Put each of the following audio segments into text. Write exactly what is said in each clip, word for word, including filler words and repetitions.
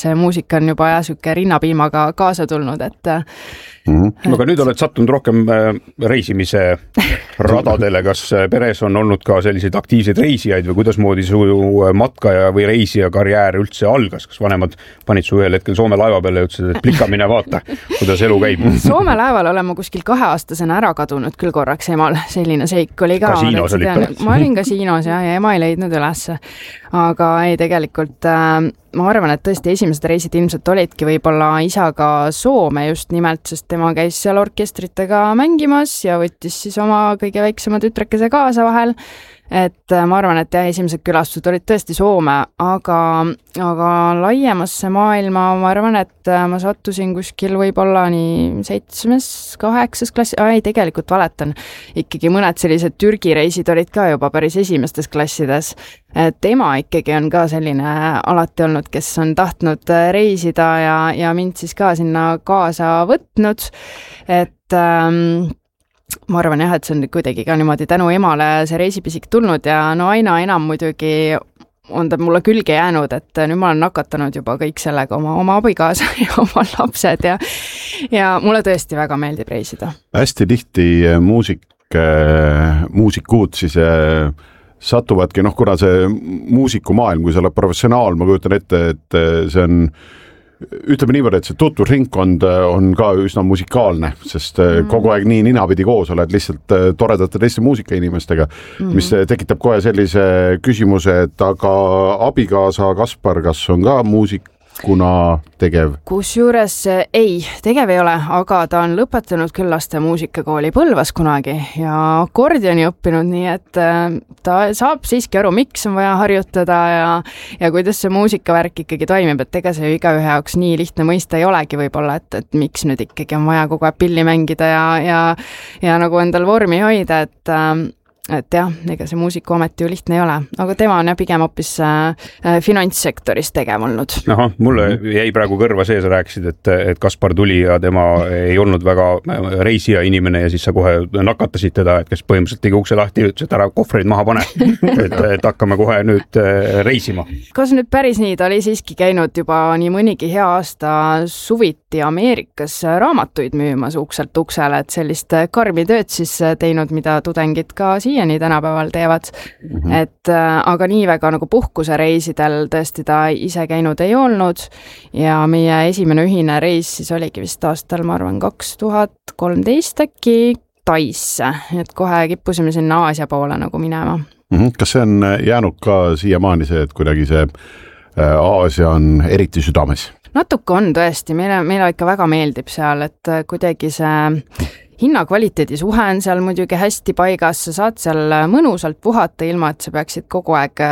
see muusika on juba jäsuke rinnapiimaga kaasa tulnud, et mm-hmm. Aga nüüd oled sattunud rohkem reisimise radadele, kas peres on olnud ka selliseid aktiivseid reisijaid või kuidas moodi su matkaja või reisija karjäär üldse algas, kas vanemad panid su ühel hetkel Soome laeva peale ja ütlesid, et plika mine vaata, kuidas elu käib? Soome laeval olen ma kuskil kaheaastasena ära kadunud küll korraks emal, selline seik oli ka. Kasiinos olid pärast. Ma olin kasiinos ja, ja ema ei leidnud üles, aga ei tegelikult äh, ma arvan, et tõesti esimesed reisid ilmselt olidki võib-olla isaga Soome just nimelt, sest tema käis seal orkestritega mängimas ja võttis siis oma kõige väiksema tütrekese kaasa vahel. Et ma arvan, et jah, esimesed külastused olid tõesti Soome, aga, aga laiemasse maailma ma arvan, et ma sattusin kuskil võib-olla nii seitsmes, kaheksas klassi, ei tegelikult valetan, ikkagi mõned sellised Türgi reisid olid ka juba päris esimestes klassides, et ema ikkagi on ka selline alati olnud, kes on tahtnud reisida ja, ja mind siis ka sinna kaasa võtnud, et ähm, ma arvan jah, et see on kuidagi ka niimoodi tänu emale see reisipisik tulnud ja no aina enam muidugi on ta mulle külge jäänud, et nüüd ma olen nakatanud juba kõik sellega oma, oma abikaasa ja oma lapsed ja, ja mulle tõesti väga meeldib reisida. Hästi tihti muusik, muusikud siis satuvadki, noh kuna see muusikumaailm, kui sa oled professionaal, ma kujutan ette, et see on ütleme niivõrd, et see tutvusringkond on ka üsna musikaalne, sest mm. kogu aeg nii ninapidi koos oled lihtsalt toredate teiste muusikainimestega, mm. mis tekitab kohe sellise küsimuse, et aga abikaasa Kaspar, kas on ka muusik? Kuna tegev? Kusjuures ei, tegev ei ole, aga ta on lõpetanud küll laste muusikakooli Põlvas kunagi ja akordioni õppinud, nii et ta saab siiski aru, miks on vaja harjutada ja, ja kuidas see muusikavärk ikkagi toimib, et ega see igaühe jaoks nii lihtne mõista ei olegi võib-olla, et, et miks nüüd ikkagi on vaja kogu aeg pilli mängida ja, ja, ja nagu endal vormi hoida, et et jah, ega see muusikuameti ju lihtne ei ole, aga tema on ja pigem hoopis äh, finantssektoris tegev olnud. Aha, mulle jäi praegu kõrva see, sa rääkisid, et, et Kaspar tuli ja tema ei olnud väga reisija inimene ja siis sa kohe nakatasid teda, et kes põhimõtteliselt tegi ukse lahti ja ütles, et ära kohvreid maha pane, et, et hakkame kohe nüüd reisima. Kas nüüd päris nii, ta oli siiski käinud juba nii mõnigi hea aasta suviti Ameerikas raamatuid müümas ukselt uksele, et sellist karmi tööd siis teinud, mida tudengid ka siin siiani tänapäeval teevad, mm-hmm. et äh, aga nii väga nagu puhkusereisidel tõesti ta ise käinud ei olnud ja meie esimene ühine reis siis oligi vist aastal, ma arvan, kaks tuhat kolmteist äkki Taisse, et kohe kippusime sinna Aasia poole nagu minema. Mm-hmm. Kas see on jäänud ka siiamaani see, et kuidagi see äh, Aasia on eriti südames? Natuke on tõesti, meile, meile ikka väga meeldib seal, et kuidagi see hinnakvaliteedi suhe on seal muidugi hästi paigas, sa saad seal mõnusalt puhata ilma, et sa peaksid kogu aeg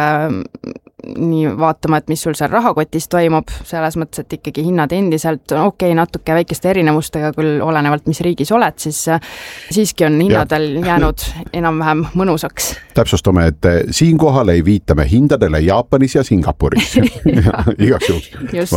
nii vaatama, et mis sul seal rahakotis toimub, selles mõttes, et ikkagi hinnad endiselt, okei, okay, natuke väikeste erinevustega küll olenevalt, mis riigis oled, siis siiski on hinnadel ja. Jäänud enam-vähem mõnusaks. Täpsustame, et siinkohal ei viitame hindadele Jaapanis ja Singapuris. Igaks juhuks.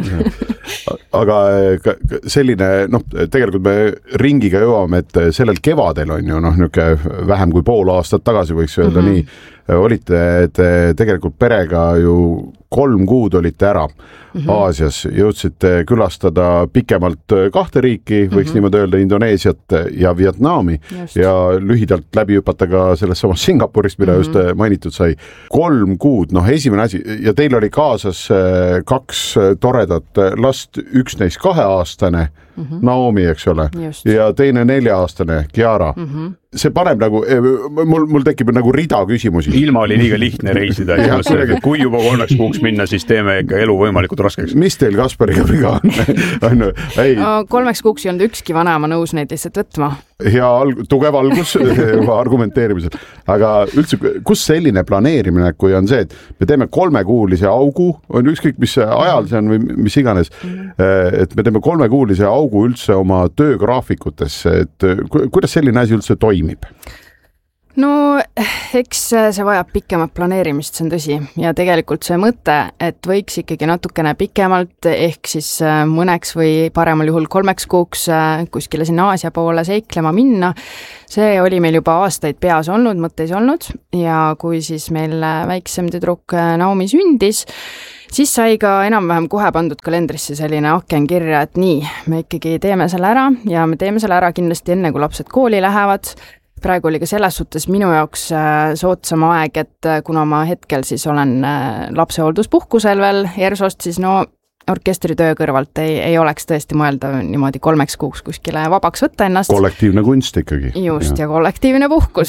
Aga selline, noh, tegelikult me ringiga jõuame, et sellel kevadel on ju, noh, niisugune vähem kui pool aastat tagasi võiks öelda mm-hmm. nii, olite te tegelikult perega ju kolm kuud olite ära mm-hmm. Aasias, jõudsite külastada pikemalt kahte riiki, võiks mm-hmm. niimoodi öelda Indoneesiat ja Vietnami just. Ja lühidalt läbi hüpata ka sellest samast Singapurist, mida mm-hmm. just mainitud sai. Kolm kuud, noh esimene asi, ja teil oli kaasas kaks toredat last, üks neist kaheaastane mm-hmm. Naomi, eks ole, just. Ja teine nelja-aastane Kiara. Mm-hmm. See paneb nagu, mul, mul tekib nagu rida küsimusi. Ilma oli liiga lihtne reisida. ja, kui juba kolmeks kuuks minna, siis teeme ikka elu võimalikult raskeks. Mis teil Kaspariga viga on? on ei. Kolmeks kuuks ei olnud ükski vanaema nõus neid lihtsalt võtma. Hea alg- tugev algus argumenteerimisel. Aga üldse, kus selline planeerimine, kui on see, et me teeme kolmekuulise augu, on ükskõik mis ajal see on või mis iganes, et me teeme kolmekuulise augu üldse oma töögraafikutesse, et kuidas selline asi üldse toimib? No eks see vajab pikemat planeerimist, see on tõsi. Ja tegelikult see mõte, et võiks ikkagi natukene pikemalt, ehk siis mõneks või paremal juhul kolmeks kuuks kuskile sinna Aasia poole seiklema minna, see oli meil juba aastaid peas olnud, mõtteis olnud ja kui siis meil väiksem tüdruk Naomi sündis, siis sai ka enam-vähem kohe pandud kalendrisse selline aken kirja, et nii, me ikkagi teeme selle ära ja me teeme selle ära kindlasti enne, kui lapsed kooli lähevad. Praegu oli ka selles suhtes minu jaoks soodsam aeg, et kuna ma hetkel siis olen lapsehoolduspuhkusel veel ERSOst, siis no orkestritöö kõrvalt ei, ei oleks tõesti mõelda niimoodi kolmeks kuuks kuskile vabaks võtta ennast. Kollektiivne kunst ikkagi. Just, ja, ja kollektiivne puhkus.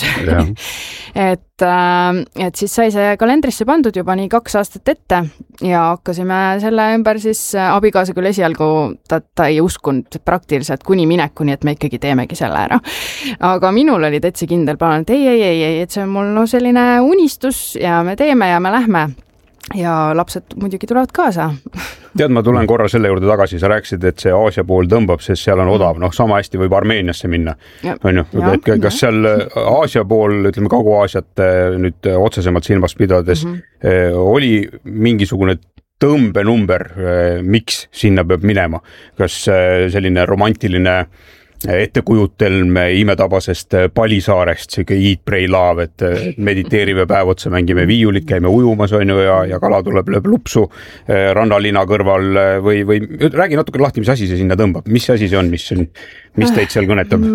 et, et siis sai see kalendrisse pandud juba nii kaks aastat ette ja hakkasime selle ümber siis abikaasa küll esialgu, ta, ta ei uskunud praktiliselt kuni minekuni, et me ikkagi teemegi selle ära. Aga minul oli täitsa kindel plaan, et ei, ei, ei, ei, et see on mul no selline unistus ja me teeme ja me lähme. Ja lapsed muidugi tulevad kaasa. Tead, ma tulen korra selle juurde tagasi, sa rääkisid, et see Aasia pool tõmbab, sest seal on odav, noh sama hästi võib Armeeniasse minna. On ju, et kas seal Aasia pool, ütleme Kagu-Aasiat nüüd otsesemalt silmas pidades, mm-hmm. oli mingisugune tõmbenumber, miks sinna peab minema? Kas selline romantiline ettekujutelm imetabasest Palisaarest, siuke eat, pray, love, et mediteerime päev otsa, mängime viiulit, käime ujumas on ju ja, ja kala tuleb lööb lupsu rannalina kõrval või, või räägi natuke lahti, mis asi see sinna tõmbab, mis asi see on, mis, mis teid seal kõnetab?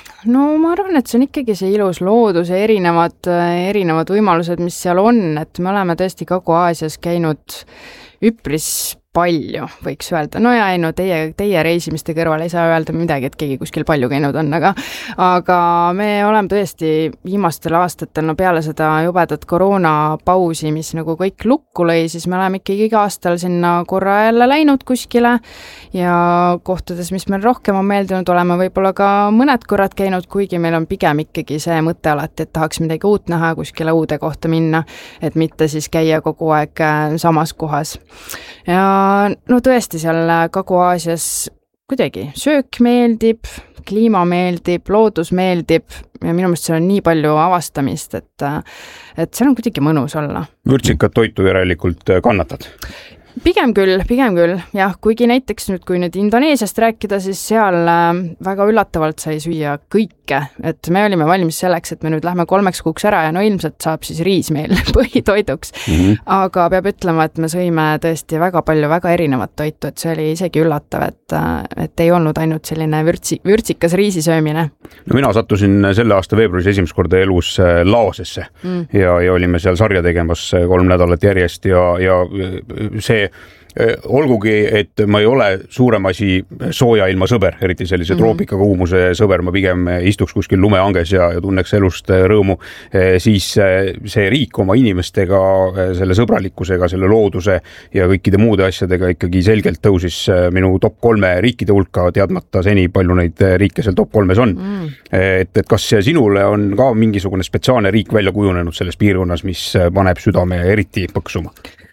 No ma arvan, et see on ikkagi see ilus loodus ja erinevad, erinevad võimalused, mis seal on, et me oleme tõesti Kagu-Aasias käinud üpris palju, võiks öelda. No ja ei, no teie, teie reisimiste kõrval ei saa öelda midagi, et keegi kuskil palju käinud on, aga, aga me oleme tõesti viimastel aastatel, no peale seda jubedat koroonapausi, mis nagu kõik lukku lõi, siis me oleme ikkagi iga aastal sinna korra jälle läinud kuskile ja kohtades, mis meil rohkem on meeldinud, oleme võib-olla ka mõned korrad käinud, kuigi meil on pigem ikkagi see mõte alati, et tahaks midagi uut näha, kuskile uude kohta minna, et mitte siis käia kogu aeg samas kohas. Ja no tõesti seal Kagu-Aasias kuidagi söök meeldib, kliima meeldib, loodus meeldib ja minu meelest seal on nii palju avastamist, et, et seal on kuidagi mõnus olla. Vürtsikat toitu järelikult kannatad? Pigem küll, pigem küll, jah, kuigi näiteks nüüd, kui nüüd Indoneesiast rääkida, siis seal väga üllatavalt sai süüa kõike, et me olime valmis selleks, et me nüüd lähme kolmeks kuuks ära ja no ilmselt saab siis riis meil põhitoiduks, mm-hmm. aga peab ütlema, et me sõime tõesti väga palju väga erinevat toitu, et see oli isegi üllatav, et, et ei olnud ainult selline vürtsi, vürtsikas riisisöömine. No mina sattusin selle aasta veebruaris esimest korda elus Laosesse mm. ja, ja olime seal sarja tegemas kolm nädalat järjest ja, ja see olgugi, et ma ei ole suurem asi sooja ilma sõber, eriti sellise mm-hmm. troopikakuumuse sõber, ma pigem istuks kuskil lumeanges ja, ja tunneks elust rõõmu, siis see riik oma inimestega, selle sõbralikkusega, selle looduse ja kõikide muude asjadega ikkagi selgelt tõusis minu top kolme riikide hulka, teadmata seni, palju neid riike seal top kolmes on. Mm. Et, et kas sinule on ka mingisugune spetsiaalne riik välja kujunenud selles piirkonnas, mis paneb südame eriti põksuma?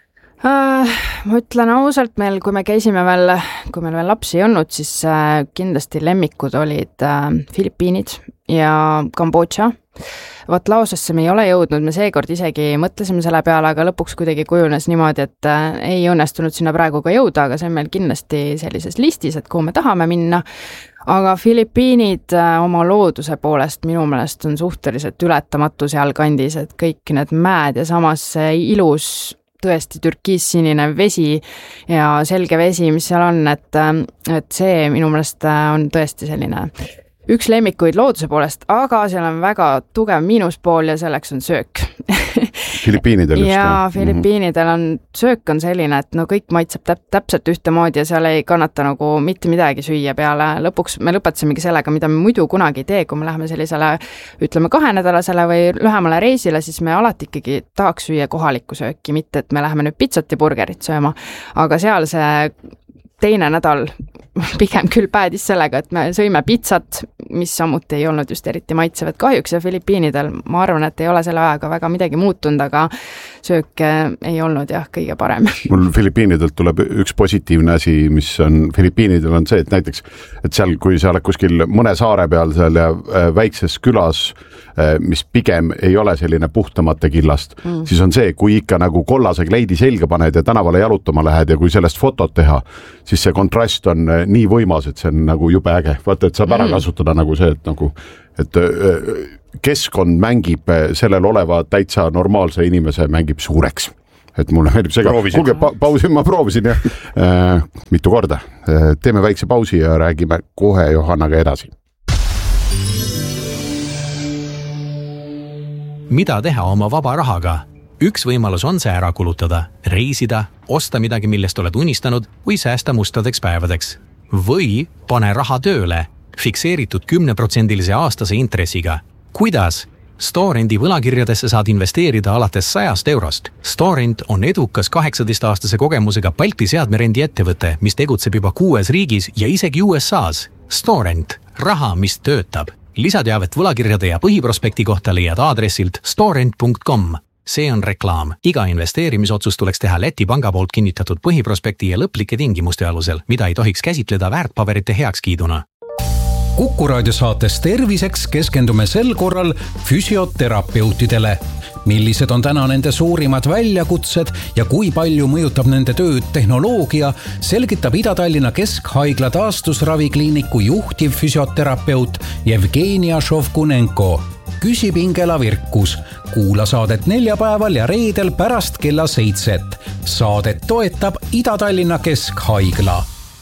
Uh, ma ütlen ausalt meil, kui me käisime veel, kui meil veel lapsi ei olnud, siis uh, kindlasti lemmikud olid uh, Filipiinid ja Kambodža. Vaat Laosesse me ei ole jõudnud, me seekord isegi mõtlesime selle peale, aga lõpuks kuidagi kujunes niimoodi, et uh, ei õnnestunud sinna praegu ka jõuda, aga see on meil kindlasti sellises listis, et kuhu me tahame minna. Aga Filipiinid uh, oma looduse poolest minu meelest on suhteliselt ületamatu seal kandis, et kõik need mäed ja samas ilus tõesti türkiissinine vesi ja selge vesi, mis seal on, et, et see minu meelest on tõesti selline üks lemmikuid looduse poolest, aga seal on väga tugev miinuspool ja selleks on söök. Filipiinidel just. Ja Filipiinidel on, söök on selline, et no kõik maitseb täp, täpselt ühtemoodi ja seal ei kannata nagu mitte midagi süüa peale. Lõpuks me lõpetasimegi sellega, mida me muidu kunagi ei tee, kui me läheme sellisele, ütleme kahenädalasele või lühemale reisile, siis me alati ikkagi tahaks süüa kohalikku sööki, mitte et me läheme nüüd pitsat ja burgerit sööma, aga seal see teine nädal pigem küll päädis sellega, et me sõime pitsat, mis samuti ei olnud just eriti maitsevad kahjuks ja Filipiinidel, ma arvan, et ei ole selle ajaga väga midagi muutunud, aga söök ei olnud jah kõige parem. Mul Filipiinidelt tuleb üks positiivne asi, mis on Filipiinidel on see, et näiteks, et seal, kui sa oled kuskil mõne saare peal seal ja väikses külas, mis pigem ei ole selline puhtamate killast, mm. siis on see, kui ikka nagu kollase kleidi selga paned ja tänavale jalutama lähed ja kui sellest fotot teha, siis see kontrast on nii võimas, et see on nagu jube äge. Vaata, et saab ära kasutada mm. nagu see, et nagu, et keskkond mängib sellel oleva täitsa normaalse inimese mängib suureks. et mulle meeldib see ka. Kuulge, pa pausi, ma proovisin jah äh, mitu korda. Teeme väikse pausi ja räägime kohe Johannaga edasi. Mida teha oma vaba rahaga? Üks võimalus on see ära kulutada, reisida, osta midagi, millest oled unistanud või säästa mustadeks päevadeks. Või pane raha tööle, fikseeritud kümneprotsendilise aastase intressiga. Kuidas? Storendi võlakirjadesse saad investeerida alates sajast eurost. Storend on edukas kaheksateist-aastase kogemusega Balti seadmerendi ettevõte, mis tegutseb juba kuues riigis ja isegi U S A's. Storend, raha, mis töötab. Lisateavet võlakirjade ja põhiprospekti kohta leiad aadressilt storend punkt com. See on reklaam. Iga investeerimisotsus tuleks teha Läti panga poolt kinnitatud põhiprospekti ja lõplike tingimuste alusel, mida ei tohiks käsitleda väärtpaberite heakskiiduna. Kuku raadiosaates Terviseks keskendume sel korral füsioterapeutidele. Millised on täna nende suurimad väljakutsed ja kui palju mõjutab nende tööd tehnoloogia, selgitab Ida-Tallinna Keskhaigla taastusravikliiniku juhtiv füsioterapeut Jevgenia Šovkunenko. Küsib Ingela Virkus. Kuula saadet neljapäeval ja reedel pärast kella seitset. Saadet toetab Ida-Tallinna Keskhaigla.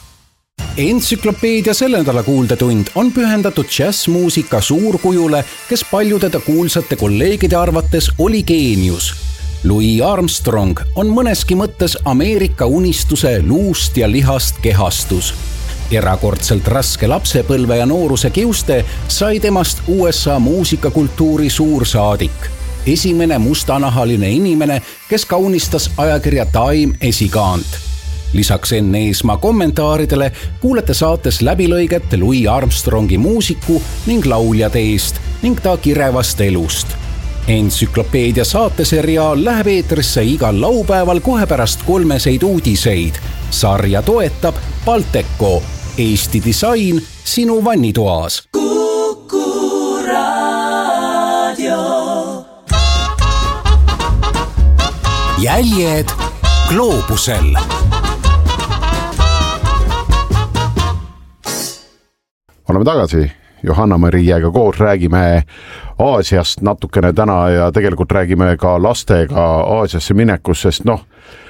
Entsüklopeedia selle nädala kuuldetund on pühendatud džässmuusika suurkujule, kes paljudede kuulsate kolleegide arvates oli geenius. Louis Armstrong on mõneski mõttes Ameerika unistuse luust ja lihast kehastus. Erakordselt raske lapsepõlve ja nooruse kiuste sai temast U S A muusikakultuuri suursaadik. Esimene mustanahaline inimene, kes kaunistas ajakirja Time esikaant. Lisaks enne Eesmaa kommentaaridele kuulete saates läbilõiget Louis Armstrongi muusiku ning lauljade eest ning ta kirevast elust. Entsüklopeedia saateseriaal läheb eetrisse igal laupäeval kohe pärast kolmeseid uudiseid. Sarja toetab Balteco, Eesti disain sinu vannitoas. Kuku raadio. Jäljed gloobusel. Oleme tagasi Johanna-Mariaga koos, räägime Aasiast natukene täna ja tegelikult räägime ka lastega Aasiasse minekus, sest noh,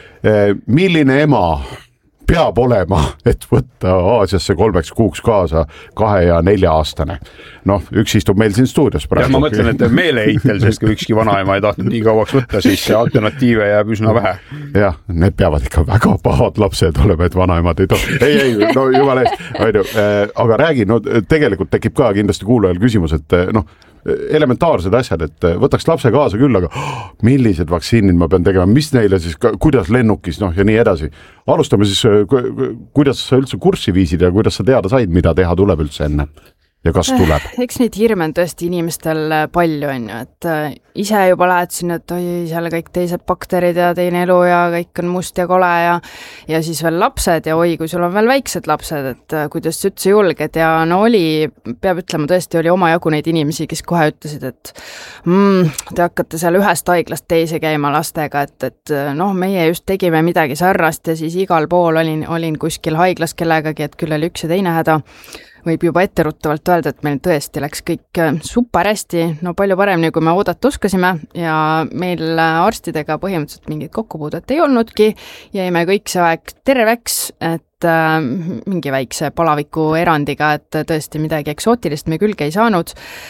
milline ema peab olema, et võtta Aasiasse kolmeks kuuks kaasa kahe ja nelja aastane. Noh, üks istub meil siin stuudios praegu. Ja ma mõtlen, et meeleheitel, sest kui ükski vanaema ei tahtnud nii kauaks võtta, siis alternatiive jääb üsna vähe. Jah, need peavad ikka väga pahad lapsed olema, et vanaemad ei tohi. Ei, ei, no jumala eest. Aga räägi, no tegelikult tekib ka kindlasti kuulajal küsimus, et noh, elementaarsed asjad, et võtaks lapse kaasa küll, aga oh, millised vaktsiinid ma pean tegema, mis neile siis, kuidas lennukis, noh ja nii edasi. Alustame siis, kuidas sa üldse kurssi viisid ja kuidas sa teada said, mida teha tuleb üldse enne ja kas tuleb? Eks neid hirme on tõesti inimestel palju on ju, et ise juba lähed sinna, et oi, seal kõik teised bakterid ja teine elu ja kõik on must ja kole ja, ja siis veel lapsed ja oi, kui sul on veel väiksed lapsed, et kuidas üldse julged ja no oli, peab ütlema, tõesti oli omajagu neid inimesi, kes kohe ütlesid, et mm, te hakkate seal ühest haiglast teise käima lastega, et, et noh, meie just tegime midagi sarnast ja siis igal pool olin, olin kuskil haiglas kellegagi, et küll oli üks ja teine häda. Võib juba etteruttavalt öelda, et meil tõesti läks kõik super hästi, no palju paremini, kui me oodata oskasime ja meil arstidega põhimõtteliselt mingit kokkupuudet ei olnudki, jäime kõik see aeg terveks, et äh, mingi väikse palaviku erandiga, et tõesti midagi eksootilist me külge ei saanud,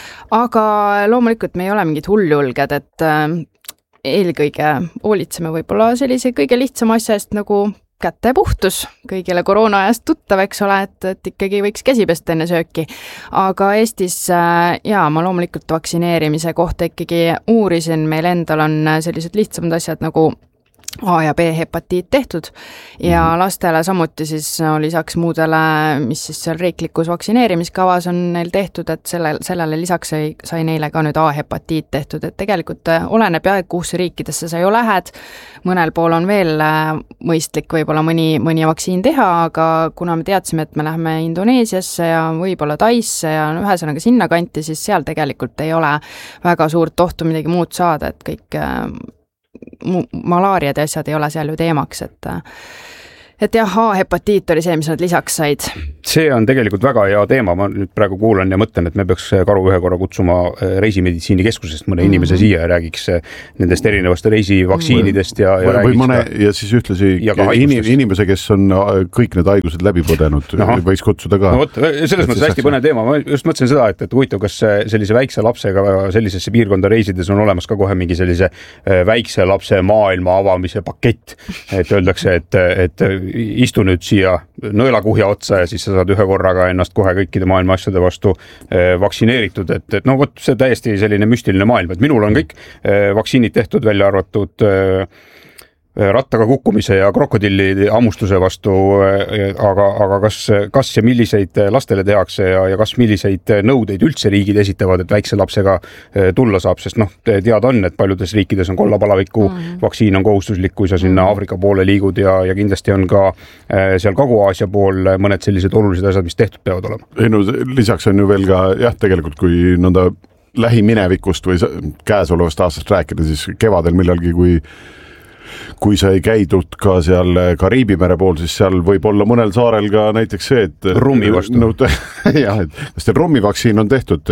aga loomulikult me ei ole mingid hulljulged, et äh, eelkõige hoolitseme võib-olla sellise kõige lihtsama asja eest nagu käte puhtus, kõigile koroona ajast tuttav, eks ole, et, et ikkagi võiks käsi pesta enne sööki. Aga Eestis, jaa, ma loomulikult vaktsineerimise kohta ikkagi uurisin, meil endal on sellised lihtsamad asjad nagu A ja B hepatiit tehtud ja lastele samuti siis no, lisaks muudele, mis siis seal riiklikus vaktsineerimiskavas on neil tehtud, et selle, sellele lisaks sai, sai neile ka nüüd A hepatiit tehtud, et tegelikult oleneb jah, et kuusse riikidesse sa ju lähed, mõnel pool on veel mõistlik võib-olla mõni, mõni vaktsiin teha, aga kuna me teadsime, et me läheme Indoneesiasse ja võib-olla Taisse ja no, ühesõnaga sinna kanti, siis seal tegelikult ei ole väga suurt ohtu midagi muud saada, et kõik malaariad ja asjad ei ole seal ju teemaks, et et jah, A-hepatiit oli see, mis nad lisaks said. see on tegelikult väga hea teema, ma nüüd praegu kuulan ja mõtlen, et me peaks Karu ühe korra kutsuma reisimeditsiinikeskusest mõne mm-hmm. inimese siia ja räägiks nendest erinevast reisivaktsiinidest ja, ja või mõne ka, ja siis ühtlasi ja inim, inimese, kes on kõik need haigused läbi põdenud, võiks kutsuda ka. No vot, selles mõttes hästi põnev teema, ma just mõtlesin seda, et, et huvitav, kas sellise väikse lapsega sellisesse piirkonda reisides on olemas ka kohe mingi sellise väikse lapse maailma avamise pakett, et öeldakse, et, et istu nüüd siia nõelakuhja otsa ja siis sa saad ühe korraga ennast kohe kõikide maailma asjade vastu vaktsineeritud, et, et no vot, see täiesti selline müstiline maailm, et minul on kõik vaktsiinid tehtud, välja arvatud rattaga kukkumise ja krokodilli hammustuse vastu, aga, aga kas, kas ja milliseid lastele tehakse ja, ja kas milliseid nõudeid üldse riigid esitavad, et väikse lapsega tulla saab, sest noh, teada on, et paljudes riikides on kollapalaviku mm. vaktsiin on kohustuslik, kui sa sinna Aafrika poole liigud ja, ja kindlasti on ka seal Kagu-Aasia pool mõned sellised olulised asjad, mis tehtud peavad olema. Ei no lisaks on ju veel ka jah, tegelikult kui nõnda lähiminevikust või käesolevast aastast rääkida, siis kevadel millalgi, kui kui sa ei käidud ka seal Kariibi mere pool, siis seal võib olla mõnel saarel ka näiteks see, et rummi vastu. No, jah, et kas teil rummivaktsiin on tehtud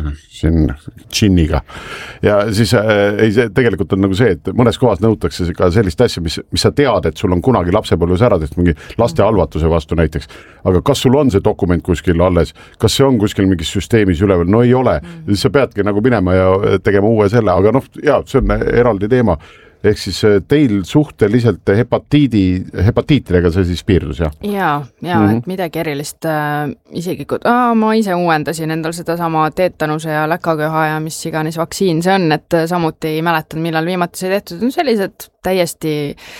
siin džinniga ja siis ei, see tegelikult on nagu see, et mõnes kohas nõutakse ka sellist asja, mis, mis sa tead, et sul on kunagi lapsepõlves ära tehtud mingi laste halvatuse vastu näiteks, aga kas sul on see dokument kuskil alles, kas see on kuskil mingis süsteemis üleval, no ei ole, siis sa peadki nagu minema ja tegema uue selle, aga noh, jaa, see on eraldi teema. Ehk siis teil suhteliselt hepatiidi, hepatiitidega see siis piirdus, jah? Jaa, jaa mm-hmm. et midagi erilist äh, isegi, kui aa, ma ise uuendasin endal seda sama teetanuse ja läkaköha ja mis iganes vaktsiin see on, et samuti ei mäletan, millal viimati see tehtud, on sellised täiesti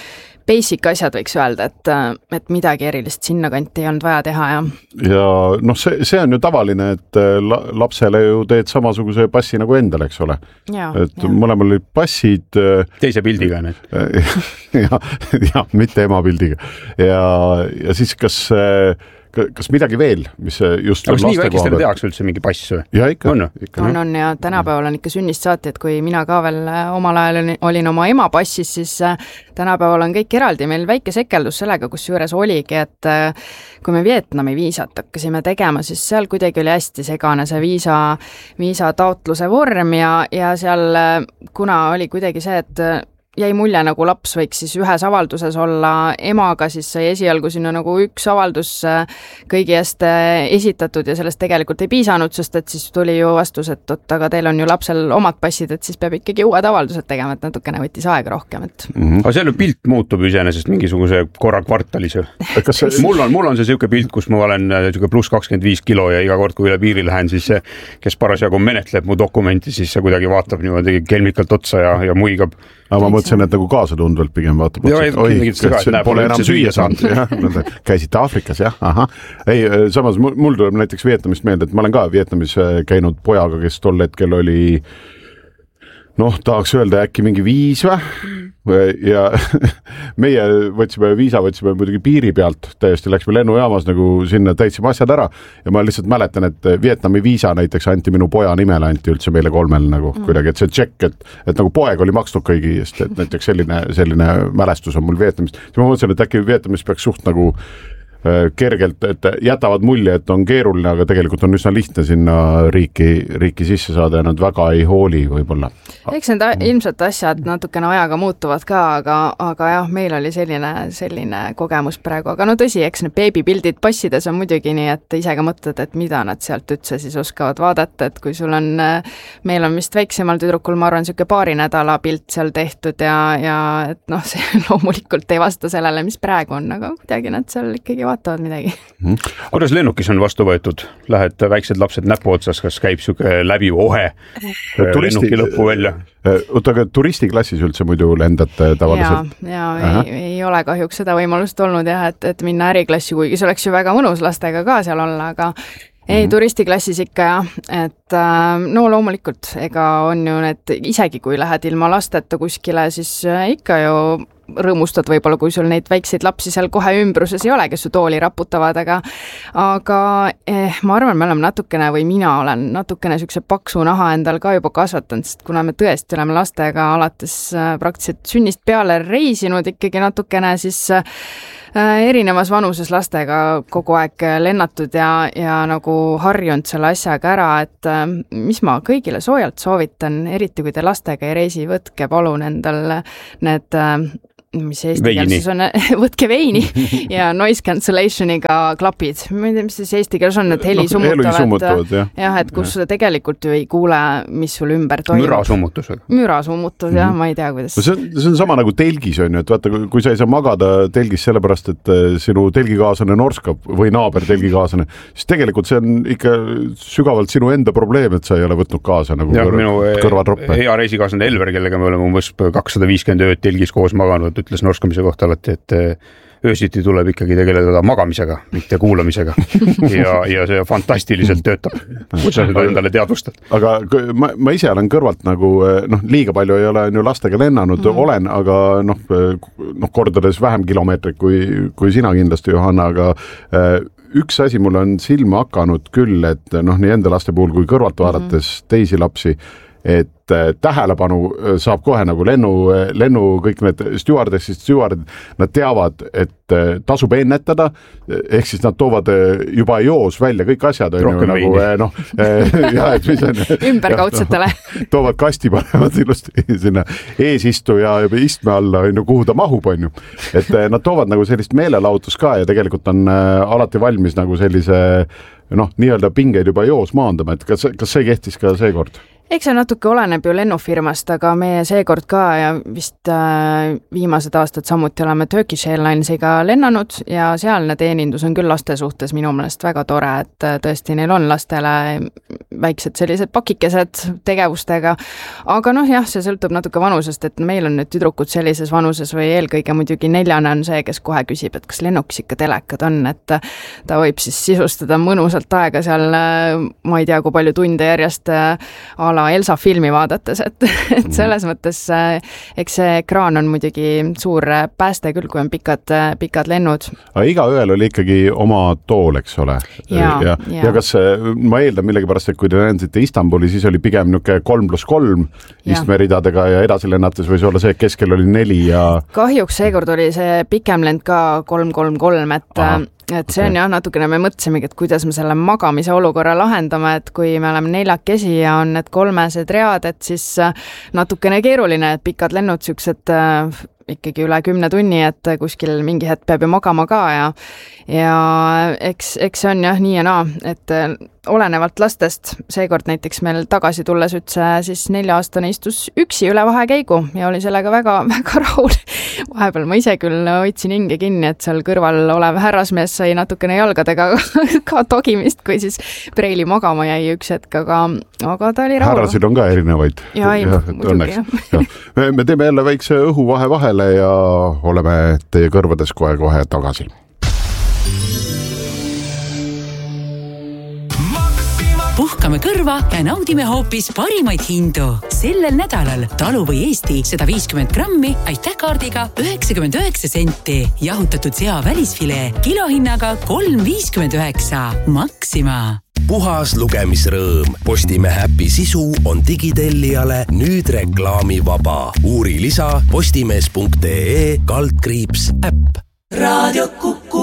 basic asjad võiks öelda, et, et midagi erilist sinna kanti ei olnud vaja teha. Ja, ja noh, see, see on ju tavaline, et la, lapsele ju teed samasuguse passi nagu endale, eks ole. Ja, et ja. mõlemal olid passid. Teise pildiga need. ja, ja, mitte ema pildiga. Ja, ja siis kas... kas midagi veel, mis just aga kas nii väikestele tehakse üldse mingi pass või? Ja ikka. On, ikka on, on ja tänapäeval on ikka sünnist saati, et kui mina ka veel omal ajal olin oma ema passis, siis tänapäeval on kõik eraldi. Meil väike sekeldus sellega, kus juures oligi, et kui me Vietnami viisat hakkasime tegema, siis seal kuidagi oli hästi segane see viisa, viisa taotluse vorm ja, ja seal kuna oli kuidagi see, et jäi mulje nagu laps võiks siis ühes avalduses olla emaga, siis sai esialgu sinna nagu üks avaldus kõigi eest esitatud ja sellest tegelikult ei piisanud, sest et siis tuli ju vastus, et oot, aga teil on ju lapsel omad passid, et siis peab ikkagi uued avaldused tegema, et natukene võttis aega rohkem. Et... Mm-hmm. Aga seal ju pilt muutub iseenesest mingisuguse korra kvartalis. See... mul, on, mul on see siuke pilt, kus ma olen siuke pluss kakskümmend viis kilo ja iga kord, kui üle piiri lähen, siis see, kes parasjagu menetleb mu dokumenti, siis see kuidagi vaatab niimoodi kelmikalt otsa ja, ja muigab. Aga ma mõtlesin, et nagu kaasatundvalt pigem vaatab otsa, et oi, ka, pole enam süüa saanud. jah, käisite Aafrikas, jah, aha. Ei, samas mul tuleb näiteks Vietnamist meelde, et ma olen ka Vietnamis käinud pojaga, kes tol hetkel oli noh, tahaks öelda äkki mingi viis või ja meie võtsime viisa, võtsime muidugi piiri pealt, täiesti läksime lennujaamas nagu sinna, täitsime asjad ära ja ma lihtsalt mäletan, et Vietnami viisa näiteks anti minu poja nimele, anti üldse meile kolmel nagu mm. kuidagi, et see tšekk, et, et nagu poeg oli makstud kõigi eest, et näiteks selline, selline mälestus on mul Vietnamist. siis ma mõtlesin, et äkki Vietnamis peaks suht nagu kergelt, et jätavad mulje, et on keeruline, aga tegelikult on üsna lihtne sinna riiki, riiki sisse saada ja nad väga ei hooli võib-olla. Eks need ilmselt asjad natukene ajaga muutuvad ka, aga, aga jah, meil oli selline, selline kogemus praegu, aga no tõsi, eks need beebipildid passides on muidugi nii, et ise ka mõtled, et mida nad sealt üldse siis oskavad vaadata, et kui sul on, meil on vist väiksemal tüdrukul, ma arvan, siuke paari nädala pilt seal tehtud ja, ja et noh, see loomulikult ei vasta sellele, mis praegu on, aga kuidagi nad seal ikkagi vaatavad midagi. Hmm. Kuidas lennukis on vastu võetud? Lähed väiksed lapsed näpu otsas, kas käib siuke läbiv ohe Turisti, lennuki lõppu välja? Oota, aga turistiklassis üldse muidu lendate tavaliselt? Ja, ja ei, ei ole kahjuks seda võimalust olnud jah, et, et minna äriklassi, kuigi see oleks ju väga mõnus lastega ka seal olla, aga ei, turistiklassis ikka jah, et no loomulikult, ega on ju need, isegi kui lähed ilma lasteta kuskile, siis ikka ju rõõmustad võib-olla, kui sul neid väikseid lapsi seal kohe ümbruses ei ole, kes su tooli raputavad, aga aga eh, ma arvan, me oleme natukene või mina olen natukene siukse paksu naha endal ka juba kasvatanud, sest kuna me tõesti oleme lastega alates praktiliselt sünnist peale reisinud ikkagi natukene, siis erinevas vanuses lastega kogu aeg lennatud ja, ja nagu harjunud selle asjaga ära, et mis ma kõigile soojalt soovitan, eriti kui te lastega ei reisi, võtke palun endal need mis eesti keeles on, võtke veini ja noise cancellationiga klapid. Ma ei tea, mis siis eesti keeles on, et heli no, summutavad. summutavad jah. jah, et kus ja. Tegelikult ju ei kuule, mis sul ümber toimub. Müra summutusega. Müra summutus, jah, ma ei tea, kuidas. No see, on, see on sama nagu telgis, on ju, et vaata, kui sa ei saa magada telgis sellepärast, et sinu telgikaaslane norskab või naaber telgikaaslane, siis tegelikult see on ikka sügavalt sinu enda probleem, et sa ei ole võtnud kaasa nagu ja, kõr kõrvatroppe. Hea reisikaaslane Elver, kellega me oleme umbes kakssada viiskümmend ööd telgis koos maganud, ütles norskamise kohta alati, et öösiti tuleb ikkagi tegeleda magamisega, mitte kuulamisega ja, ja see fantastiliselt töötab, kui sa seda endale teadvustad. Aga ma, ma ise olen kõrvalt nagu, noh, liiga palju ei ole ju lastega lennanud, mm. olen, aga noh, noh, kordades vähem kilomeetreid kui, kui sina kindlasti, Johanna, aga üks asi mul on silma hakanud küll, et noh, nii enda laste puhul kui kõrvalt vaadates mm. teisi lapsi, et tähelepanu saab kohe nagu lennu, lennu kõik need stjuardessid, stjuardid, nad teavad, et tasub ennetada, ehk siis nad toovad juba joos välja kõik asjad, on ju nagu noh, ja, et mis on ümberkaudsetele. Toovad kasti panevad ilusti sinna eesistuja istme alla, on ju, kuhu ta mahub, on ju. Et nad toovad nagu sellist meelelahutus ka ja tegelikult on alati valmis nagu sellise noh, nii-öelda pingeid juba joos maandama, et kas, kas see kehtis ka seekord? Eks see natuke oleneb ju lennufirmast, aga meie seekord ka ja vist äh, viimased aastad samuti oleme Turkish Airlinesiga lennanud ja sealne teenindus on küll laste suhtes minu meelest väga tore, et tõesti neil on lastele väiksed sellised pakikesed tegevustega, aga noh jah, see sõltub natuke vanusest, et meil on nüüd tüdrukud sellises vanuses või eelkõige muidugi neljane on see, kes kohe küsib, et kas lennukis ikka telekad on, et ta võib siis sisustada mõnusalt aega seal, ma ei tea, kui palju tunde järjest ala Elsa filmi vaadates, et, et selles mõttes eks see ekraan on muidugi suur pääste küll, kui on pikad, pikad lennud. Aga iga ööl oli ikkagi oma tool, eks ole? Ja, ja, ja. ja kas ma eeldan millegipärast, et kui te lendasite Istanbuli, siis oli pigem niisugune kolm pluss kolm istmeridadega ja edasi lennates võis olla see, et keskel oli neli ja... Kahjuks seekord oli see pikem lend ka kolm kolm kolm, et Aha. et see on jah, natukene me mõtlesimegi, et kuidas me selle magamise olukorra lahendame, et kui me oleme neljakesi ja on need kolmesed read, et siis natukene keeruline, et pikad lennud siuksed äh, ikkagi üle kümne tunni, et kuskil mingi hetk peab ju magama ka ja ja eks, eks see on jah nii ja naa, et olenevalt lastest, seekord näiteks meil tagasi tulles üldse siis nelja-aastane istus üksi üle vahekäigu ja oli sellega väga, väga rahul. Vahepeal ma ise küll hoidsin hinge kinni, et seal kõrval olev härrasmees sai natukene jalgadega ka togimist, kui siis preili magama jäi üks hetk, aga, aga ta oli rahul. Härrasid on ka erinevaid. Ja, ei, ja, muidugi, ja. Me, me teeme jälle väikse õhuvahe vahele ja oleme teie kõrvades kohe-kohe tagasi. Puhkame kõrva ja naudime hoopis parimaid hindu. Sellel nädalal Talu või Eesti sada viiskümmend grammi aitähkaardiga üheksakümmend üheksa senti. Jahutatud sea välisfilee kilohinnaga kolm viiskümmend üheksa. Maxima. Puhas lugemisrõõm. Postimehe äpi sisu on digitellijale nüüd reklaamivaba. Uuri lisa postimees punkt ee kaldkriips äpp. Raadio Kuku.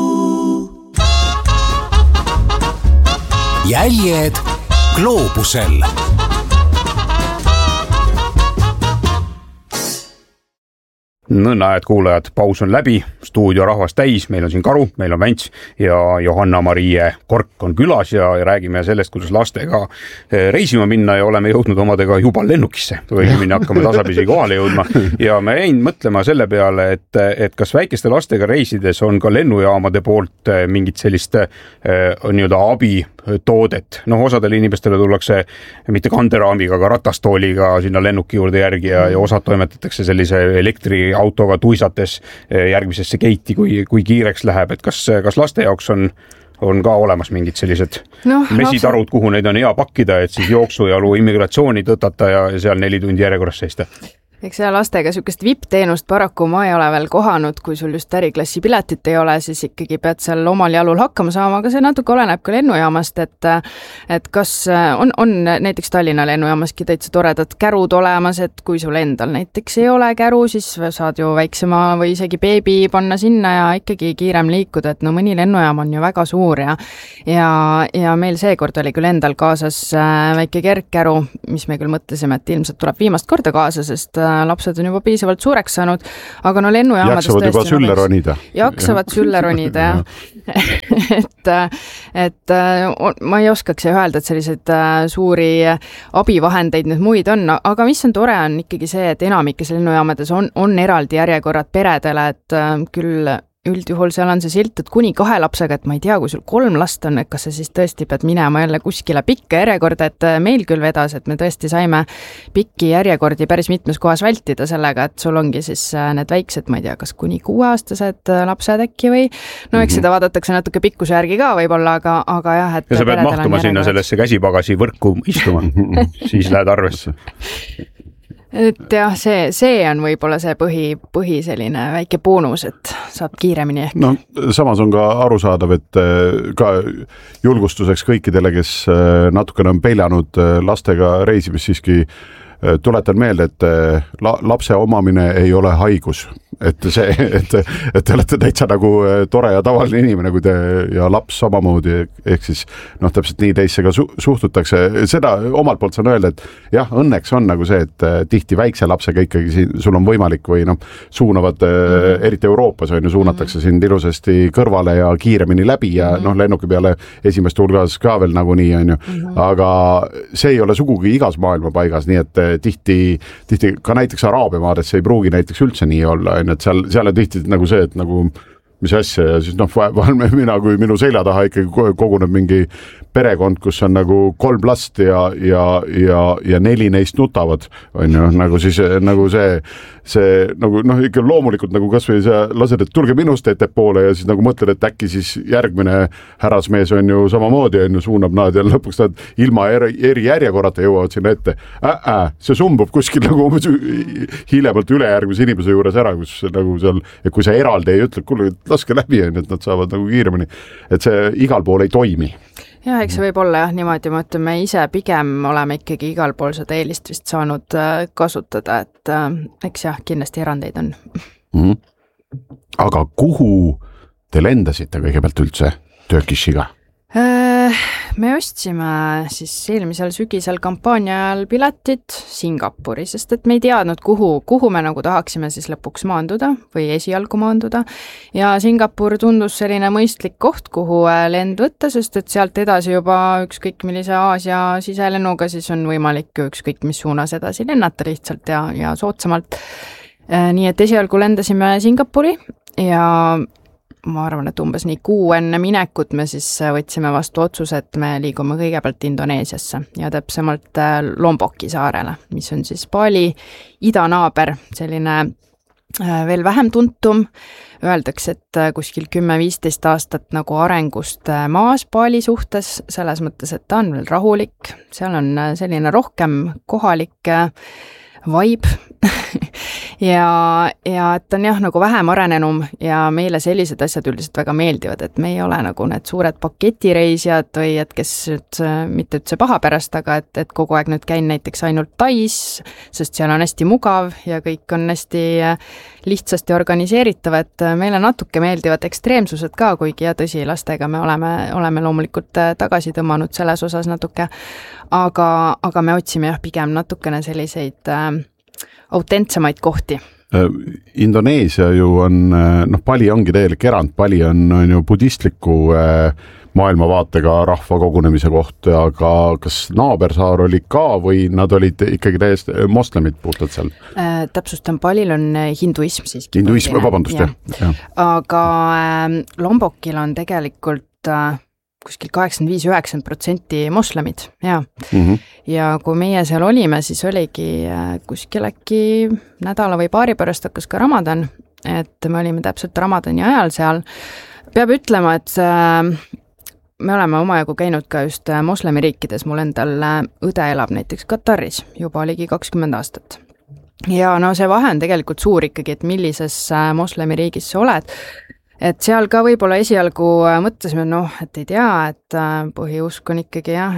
Jäljed gloobusel. Nõnda, et kuulajad, paus on läbi, stuudio rahvas täis, meil on siin Karu, meil on Vents ja Johanna-Marie Kork on külas ja, ja räägime sellest, kuidas lastega reisima minna ja oleme jõudnud omadega juba lennukisse või minna hakkame tasapisi kohale jõudma ja me jäin mõtlema selle peale, et, et kas väikeste lastega reisides on ka lennujaamade poolt mingit sellist eh, nii-öelda abi toodet. Noh, osadele inimestele tullakse mitte kanderaamiga, aga ratastooliga sinna lennuki juurde järgi ja, ja osad toimetatakse sellise elektriautoga tuisates järgmisesse geiti, kui, kui kiireks läheb. Et kas, kas laste jaoks on, on ka olemas mingid sellised no, mesitarud, kuhu neid on hea pakkida, et siis jooksujalu immigratsiooni tõtata ja, ja seal neli tundi järjekorras seista? eks see lastega niisugust V I P-teenust paraku ma ei ole veel kohanud, kui sul just äriklassi piletit ei ole, siis ikkagi pead seal omal jalul hakkama saama, aga see natuke oleneb ka lennujaamast, et et kas on, on näiteks Tallinna lennujaamaski täitsa toredad kärud olemas, et kui sul endal näiteks ei ole käru, siis saad ju väiksema või isegi beebi panna sinna ja ikkagi kiirem liikuda, et no mõni lennujaam on ju väga suur ja ja, ja meil seekord oli küll endal kaasas väike kergkäru, mis me küll mõtlesime, et ilmselt tuleb viimast korda kaasa, sest lapsed on juba piisavalt suureks saanud, aga no lennujaamades jaksavad juba sülle ronida. Jaksavad sülle ronida, jah. et, et ma ei oskaks öelda, et selliseid suuri abivahendeid nüüd muid on, aga mis on tore, on ikkagi see, et enamikes lennujaamades on, on eraldi järjekorrad peredele, et küll üldjuhul seal on see silt, et kuni kahe lapsega, et ma ei tea, kui sul kolm last on, et kas sa siis tõesti pead minema jälle kuskile pikka järjekorda, et meil küll vedas, et me tõesti saime pikki järjekordi päris mitmes kohas vältida sellega, et sul ongi siis need väiksed, ma ei tea, kas kuni kuueaastased lapsed äkki või no eks seda vaadatakse natuke pikkuse järgi ka võib-olla, aga, aga jah, et ja sa pead mahtuma sinna sellesse käsipagasi võrku istuma, siis lähed arvesse. Et jah, see, see on võib-olla see põhi, põhi selline väike boonus, et saab kiiremini ehk. No samas on ka arusaadav, et ka julgustuseks kõikidele, kes natukene on peljanud lastega reisimist, siiski tuletan meelde, et la, lapse omamine ei ole haigus. Et see, et, et te olete täitsa nagu tore ja tavaline inimene, kui te ja laps samamoodi, ehk siis noh, täpselt nii teisse ka su, suhtutakse. Seda omalt poolt saan öelda, et jah, õnneks on nagu see, et tihti väikse lapsega ikkagi sul on võimalik või noh, suunavad mm-hmm. eriti Euroopas on ju, suunatakse mm-hmm. sind ilusasti kõrvale ja kiiremini läbi ja mm-hmm. noh, lennuki peale esimest hulgas ka veel nagu nii on ju, mm-hmm. aga see ei ole sugugi igas maailma paigas, nii et tihti, tihti ka näiteks Araabia maades ei pruugi näiteks üldse nii olla, et seal, seal on tihti nagu see, et nagu mis asja ja siis noh, vahel mina, kui minu selja taha ikkagi koguneb mingi perekond, kus on nagu kolm last ja, ja, ja, ja neli neist nutavad, on ju, nagu siis nagu see, see nagu noh, ikka loomulikult nagu kas või sa lased, et tulge minust ettepoole ja siis nagu mõtled, et äkki siis järgmine härrasmees on ju samamoodi, on ju, suunab nad ja lõpuks nad ilma eri, eri järjekorrata jõuavad sinna ette. Äh, äh, see sumbub kuskil nagu hiljemalt ülejärgmise inimese juures ära, kus nagu seal, ja kui sa eraldi ei ütle, kuule, laske läbi, et nad saavad nagu kiiremini, et see igal pool ei toimi. Jah, eks see võib olla jah, niimoodi ma ütlen, me ise pigem oleme ikkagi igal pool seda eelist vist saanud kasutada, et eks jah, kindlasti erandeid on. Mm. Aga kuhu te lendasite kõigepealt üldse Turkishiga? Me ostsime siis eelmisel sügisel kampaania ajal piletit Singapuri, sest et me ei teadnud, kuhu, kuhu me nagu tahaksime siis lõpuks maanduda või esialgu maanduda. Ja Singapur tundus selline mõistlik koht, kuhu lend võtta, sest et sealt edasi juba ükskõik millise Aasia siselennuga siis on võimalik ükskõik mis suunas edasi lennata lihtsalt ja, ja soodsamalt. Nii et esialgu lendasime Singapuri ja ma arvan, et umbes nii kuu enne minekut me siis võtsime vastu otsuse, et me liigume kõigepealt Indoneesiasse ja täpsemalt Lomboki saarele, mis on siis Bali idanaaber, selline veel vähem tuntum. Öeldakse, et kuskil kümme viisteist aastat nagu arengust maas Bali suhtes, selles mõttes, et ta on veel rahulik, seal on selline rohkem kohalik vibe ja, ja et on jah nagu vähem arenenum ja meile sellised asjad üldiselt väga meeldivad, et me ei ole nagu need suured paketireisijad või et kes nüüd mitte üldse paha pärast, aga et, et kogu aeg nüüd käin näiteks ainult Tais, sest seal on hästi mugav ja kõik on hästi lihtsasti organiseeritav, et meile natuke meeldivad ekstreemsused ka, kuigi ja tõsi, lastega me oleme, oleme loomulikult tagasi tõmmanud selles osas natuke, aga, aga me otsime jah pigem natukene selliseid äh, autentsemaid kohti. Indoneesia ju on, noh, Bali ongi täielik erand, Bali on, on ju budistliku äh, maailmavaatega rahva kogunemise koht, aga kas naabersaar oli ka või nad olid ikkagi täiesti moslemid puhtalt seal? Äh, täpsustan, Balil on hinduism siiski. Hinduism, vabandust, jah. jah. Aga äh, Lombokil on tegelikult äh, kuskil kaheksakümmend viis üheksakümmend protsenti moslemid, jaa. Mm-hmm. Ja kui meie seal olime, siis oligi kuskil äkki nädala või paari pärast hakkas ka Ramadan, et me olime täpselt Ramadani ajal seal. Peab ütlema, et me oleme omajagu käinud ka just moslemiriikides, mul endal õde elab näiteks Kataris juba oligi kakskümmend aastat. ja no see vahe on tegelikult suur ikkagi, et millises moslemiriigis sa oled. Et seal ka võib-olla esialgu mõtlesime, noh, et ei tea, et põhiusk on ikkagi jah,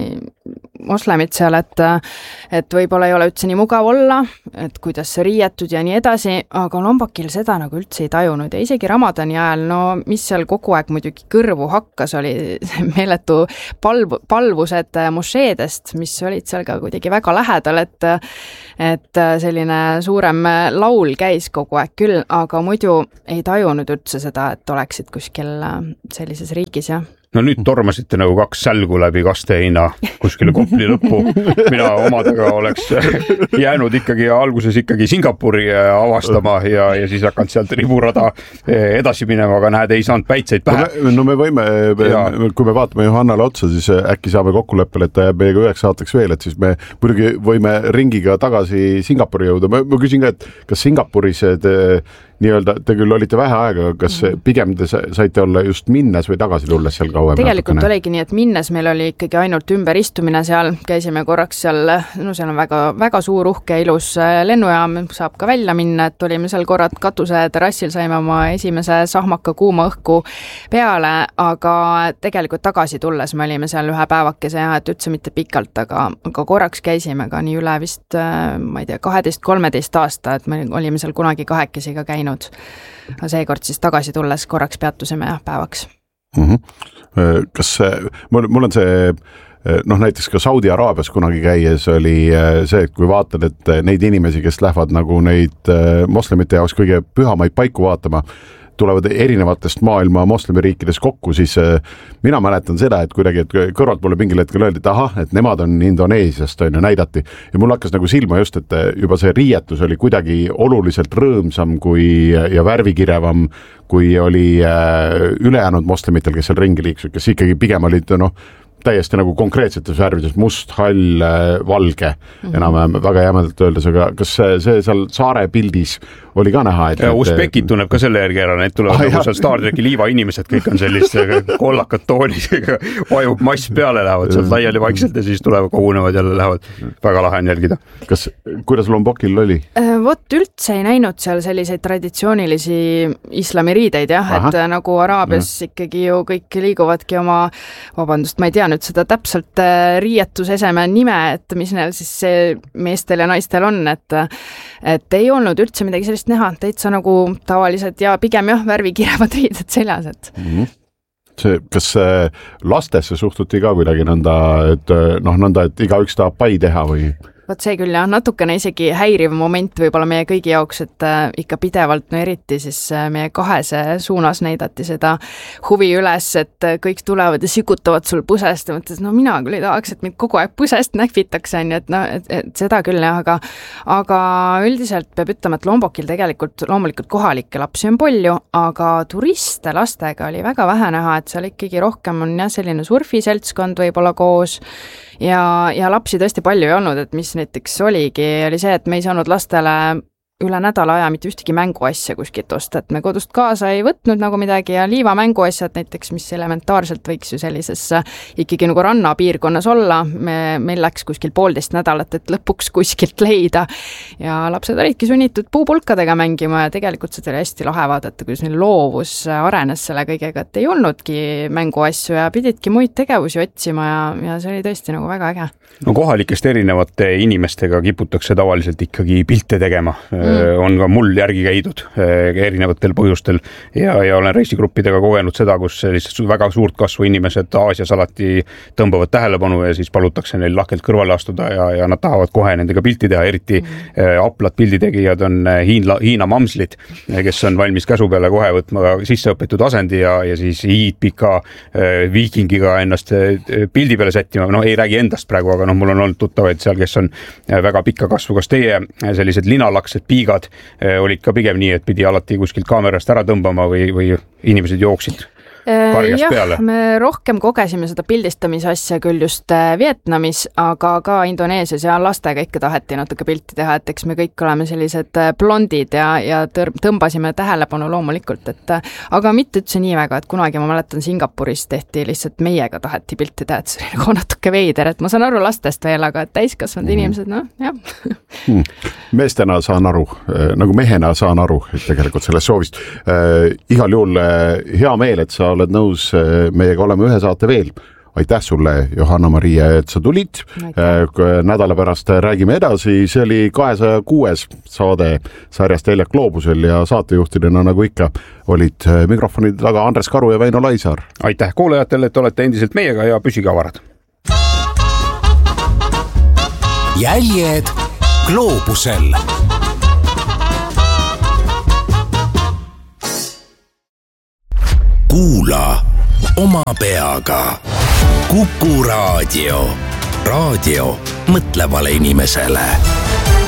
moslemid seal, et, et võib-olla ei ole üldse nii mugav olla, et kuidas sa riietud ja nii edasi, aga Lombokil seda nagu üldse ei tajunud ja isegi Ramadani ajal, no mis seal kogu aeg muidugi kõrvu hakkas, oli meeletu palv, palvused mošeedest, mis olid seal ka kuidagi väga lähedal, et, et selline suurem laul käis kogu aeg küll, aga muidu ei tajunud üldse seda, et oleksid kuskil sellises riigis, jah. No nüüd tormasite nagu kaks sälgu läbi kasteheina kuskile Kopli lõppu. Mina omadega oleks jäänud ikkagi alguses ikkagi Singapuri avastama ja, ja siis hakanud sealt riburada edasi minema, aga näed, ei saanud päitseid pähe. No me, no me võime, me, kui me vaatame Johannale otsa, siis äkki saame kokkuleppele, et ta jääb meiega üheks saateks veel, et siis me muidugi võime ringiga tagasi Singapuri jõuda. Ma, ma küsin ka, et kas Singapuris te, nii-öelda, te küll olite vähe aega, kas pigem te saite olla just minnes või tagasi tulles seal kauem? Tegelikult natukene? Oligi nii, et minnes meil oli ikkagi ainult ümber istumine seal, käisime korraks seal, no seal on väga, väga suur uhke ilus lennujaam, saab ka välja minna, et olime seal korrad katuse terrassil, saime oma esimese sahmaka kuuma õhku peale, aga tegelikult tagasi tulles me olime seal ühe päevakese ja et üldse mitte pikalt, aga, aga korraks käisime ka nii üle vist, ma ei tea, kaheteist kolmeteist aasta, et me olime seal kunagi kahekesi ka käinud. Seekord siis tagasi tulles korraks peatusime jah, päevaks. Mm-hmm. Kas mul, mul on see, noh näiteks ka Saudi Araabias kunagi käies oli see, et kui vaatad, et neid inimesi, kes lähevad nagu neid moslemite jaoks kõige pühamaid paiku vaatama, tulevad erinevatest maailma moslemiriikides kokku, siis mina mäletan seda, et kuidagi, et kõrvalt mulle mingil hetkel öeldi, et ahah, et nemad on Indoneesiast, on ju, näidati. Ja mul hakkas nagu silma just, et juba see riietus oli kuidagi oluliselt rõõmsam kui, ja värvikirevam, kui oli ülejäänud moslemitel, kes seal ringi liiksid, kes ikkagi pigem olid, noh, täiesti nagu konkreetsetes värvides, must, hall, valge, mm-hmm. enam väga jämedalt öeldes, aga kas see, see seal saare pildis oli ka näha, et... Ja Usbekid tunneb ka selle järgi ära, need tulevad ah, nagu seal Star Treki liiva inimesed, kõik on sellist kollakad toonis, vajub mass peale, lähevad sealt laiali vaikselt ja siis tulevad, kogunevad jälle lähevad. Väga lahe on jälgida. Kas, kuidas Lombokil oli? Vot üldse ei näinud seal selliseid traditsioonilisi islamiriideid, jah, Aha. et nagu Araabias ja. Ikkagi ju kõik liiguvadki oma, vabandust, ma ei tea nüüd seda täpselt riietuseseme nime, et mis neil siis meestel ja naistel on, et, et ei olnud üldse midagi sellist näha, täitsa nagu tavalised ja pigem jah, värvikirevad riided seljas, et mm-hmm. see, kas lastesse suhtuti ka kuidagi nõnda, et noh, nõnda, et igaüks tahab pai teha või? Vot see küll jah, natukene isegi häiriv moment võib-olla meie kõigi jaoks, et äh, ikka pidevalt, no eriti siis äh, meie kahese suunas näidati seda huvi üles, et äh, kõik tulevad ja sükutavad sul põsest ja mõtles, no mina küll ei tahaks, et mind kogu aeg põsest nähvitakse, nii et, no, et, et seda küll jah, aga, aga üldiselt peab ütlema, et Lombokil tegelikult loomulikult kohalikke lapsi on palju, aga turiste lastega oli väga vähe näha, et seal ikkagi rohkem on jah, selline surfiseltskond võib-olla koos ja, ja lapsi tõesti palju ei olnud, et mis näiteks oligi, oli see, et me ei saanud lastele üle nädala aja mitte ühtegi mänguasja kuskilt osta, et me kodust kaasa ei võtnud nagu midagi ja liiva mänguasjad näiteks, mis elementaarselt võiks ju sellises ikkagi nagu rannapiirkonnas olla, me, meil läks kuskil poolteist nädalat, et lõpuks kuskilt leida ja lapsed olidki sunnitud puupulkadega mängima ja tegelikult seda oli hästi lahe vaadata, kuidas neil loovus arenes selle kõigega, et ei olnudki mänguasju ja pididki muid tegevusi otsima ja, ja see oli tõesti nagu väga äge. No kohalikest erinevate inimestega kiputakse tavaliselt ikkagi pilte tegema. Mm. On ka mul järgi käidud erinevatel põhjustel ja, ja olen reisigruppidega kogenud seda, kus sellised väga suurt kasvu inimesed Aasias alati tõmbavad tähelepanu ja siis palutakse neil lahkelt kõrvale astuda ja, ja nad tahavad kohe nendega pilti teha, eriti mm. aplad pilditegijad on Hiina, Hiina mamslid, kes on valmis käsu peale kohe võtma sisseõpitud asendi ja, ja siis hiidpika viikingiga ennast pildi peale sättima, no ei räägi endast praegu, aga noh, mul on olnud tuttavaid seal, kes on väga pikka kasvu, kas teie sellised linalaksed piigad olid ka pigem nii, et pidi alati kuskilt kaamerast ära tõmbama või, või inimesed jooksid? karjas jah, peale? Me rohkem kogesime seda pildistamise asja küll just Vietnamis, aga ka Indoneesias ja lastega ikka taheti natuke pilti teha, et eks me kõik oleme sellised blondid ja, ja tõmbasime tähelepanu loomulikult, et aga mitte üldse nii väga, et kunagi ma mäletan Singapuris tehti lihtsalt meiega taheti pilti teha, et see oli nagu natuke veider, et ma saan aru lastest veel, aga täiskasvanud mm. inimesed, noh, jah. Hmm. Meestena saan aru, nagu mehena saan aru, et tegelikult sellest soovist. Äh, igal juhul äh, hea meel, et sa oled nõus äh, meiega olema ühe saate veel. Aitäh sulle, Johanna-Maria, et sa tulid. Äh, nädala pärast räägime edasi. See oli kahesaja kuues saade sarjast Eljak Gloobusel ja saatejuhtidena nagu ikka olid mikrofonide taga Andres Karu ja Väino Laisaar. Aitäh kuulajatele, et olete endiselt meiega ja püsige avarad. Jäljed Gloobusel. Kuula oma peaga. Kuku Raadio. Raadio mõtlevale inimesele.